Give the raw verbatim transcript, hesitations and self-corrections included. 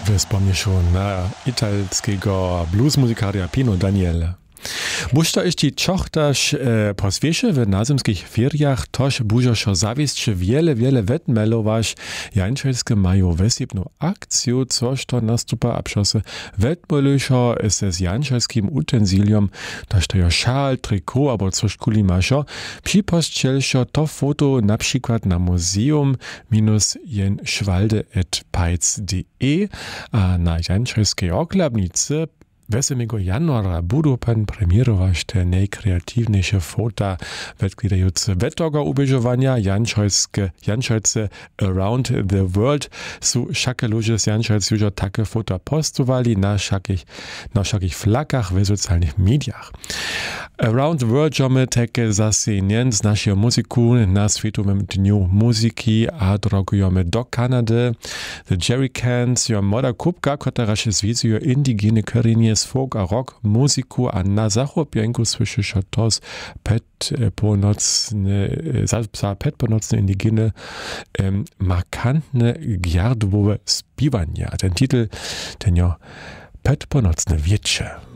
Wspomnisz na italskiego bluesmuzykaria Pino Daniele. Buźto eści czochtaż e, poswieše w nazymskich feriach, toż bużoszo zawiesće wiele, wiele wetmelowaś. Jančelskie mają wesibną akcję, coż to nastupa a przosy wetmeluszo se z jančelskim utensilium, toż to jo szal, triko, albo coś kulimaszo, przypościelszo to foto na przykład na muzeum minus jen schwalde et peiz kropka de, a na jančelskiej oklabnicy wesemego januara budu pan premierować te najkreatywniejsze fota wetklidające wetoga ubieżowania Jančelskie, Jančelce Around the World. Su wszakie ludzie z Jančelc już takie fota postowali na wszakich, na wszakich flagach w socjalnych mediach. Around the World mamy takie zasejnień z naszej muzyku na Światowym Dniu Muzyki, a drogujemy do Kanady. The Jerrycans, jo moda kubka, która się związuje indigene korzenie z folk a rock muzyku, a na zachopienku słyszysz to z pet ponocne, za pet ponocne indigene um, markantne gardłowe śpiewania. Ten titel, ten jo pet ponocne wiecze.